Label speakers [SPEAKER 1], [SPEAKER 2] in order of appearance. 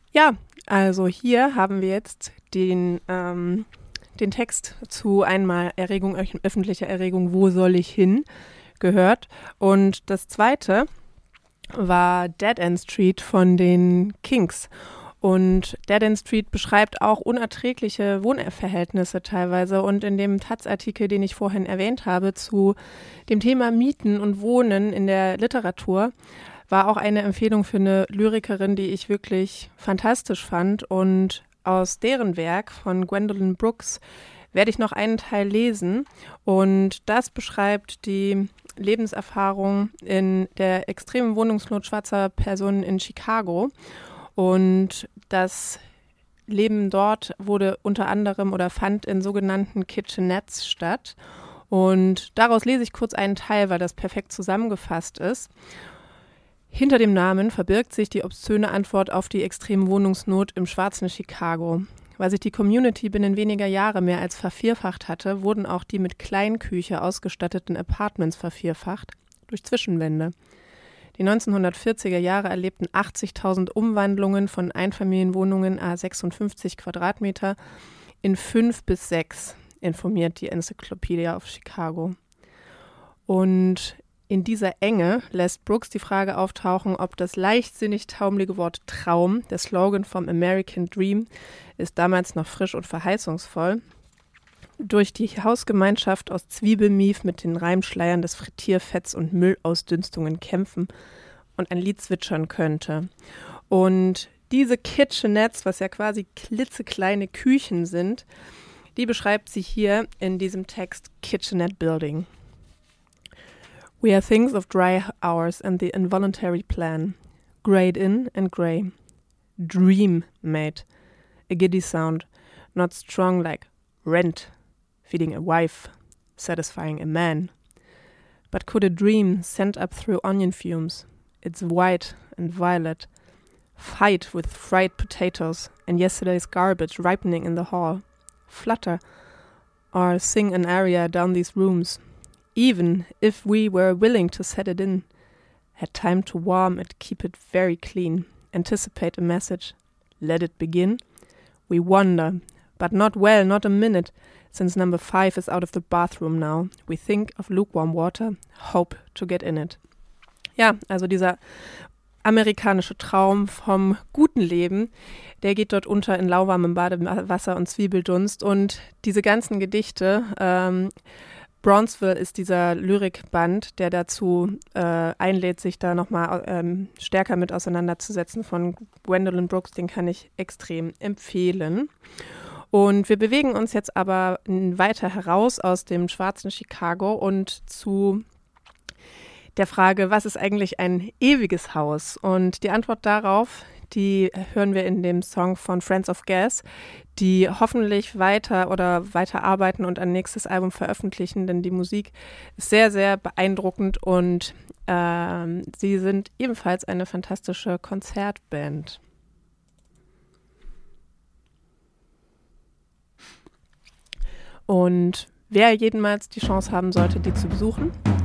[SPEAKER 1] Ja, also hier haben wir jetzt den Text zu einmal Erregung, öffentlicher Erregung, wo soll ich hin, gehört. Und das zweite war Dead End Street von den Kinks. Und Dead End Street beschreibt auch unerträgliche Wohnverhältnisse teilweise. Und in dem Taz-Artikel, den ich vorhin erwähnt habe, zu dem Thema Mieten und Wohnen in der Literatur, war auch eine Empfehlung für eine Lyrikerin, die ich wirklich fantastisch fand. Und aus deren Werk von Gwendolyn Brooks werde ich noch einen Teil lesen. Und das beschreibt die Lebenserfahrung in der extremen Wohnungsnot schwarzer Personen in Chicago. Und das Leben dort wurde unter anderem oder fand in sogenannten Kitchenettes statt. Und daraus lese ich kurz einen Teil, weil das perfekt zusammengefasst ist. Hinter dem Namen verbirgt sich die obszöne Antwort auf die extreme Wohnungsnot im schwarzen Chicago. Weil sich die Community binnen weniger Jahre mehr als vervierfacht hatte, wurden auch die mit Kleinküche ausgestatteten Apartments vervierfacht durch Zwischenwände. Die 1940er Jahre erlebten 80.000 Umwandlungen von Einfamilienwohnungen à 56 Quadratmeter in 5 bis 6, informiert die Encyclopedia of Chicago. Und in dieser Enge lässt Brooks die Frage auftauchen, ob das leichtsinnig taumelige Wort Traum, der Slogan vom American Dream, ist damals noch frisch und verheißungsvoll, durch die Hausgemeinschaft aus Zwiebelmief mit den Reimschleiern des Frittierfetts und Müllausdünstungen kämpfen und ein Lied zwitschern könnte. Und diese Kitchenettes, was ja quasi klitzekleine Küchen sind, die beschreibt sie hier in diesem Text Kitchenette Building. We are things of dry hours and the involuntary plan, grayed in and grey. Dream made, a giddy sound, not strong like rent, feeding a wife, satisfying a man. But could a dream sent up through onion fumes, its white and violet, fight with fried potatoes and yesterday's garbage ripening in the hall, flutter, or sing an aria down these rooms, even if we were willing to set it in, had time to warm it, keep it very clean, anticipate a message, let it begin? We wonder, but not well, not a minute, since number 5 is out of the bathroom now. We think of lukewarm water, hope to get in it. Ja, also dieser amerikanische Traum vom guten Leben, der geht dort unter in lauwarmem Badewasser und Zwiebeldunst. Und diese ganzen Gedichte, Bronzeville ist dieser Lyrikband, der dazu einlädt, sich da nochmal stärker mit auseinanderzusetzen, von Gwendolyn Brooks, den kann ich extrem empfehlen. Und wir bewegen uns jetzt aber weiter heraus aus dem schwarzen Chicago und zu der Frage, was ist eigentlich ein ewiges Haus? Und die Antwort darauf, die hören wir in dem Song von Friends of Gas, die hoffentlich weiter arbeiten und ein nächstes Album veröffentlichen, denn die Musik ist sehr, sehr beeindruckend und sie sind ebenfalls eine fantastische Konzertband. Und wer jemals die Chance haben sollte, die zu besuchen,